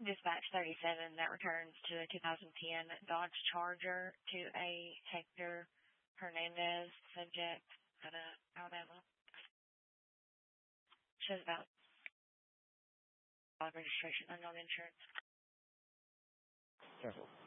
Dispatch 37 that returns to a 2010 Dodge Charger to a Hector Hernandez, subject out of Alabama. Shows about registration, unknown insurance. Careful.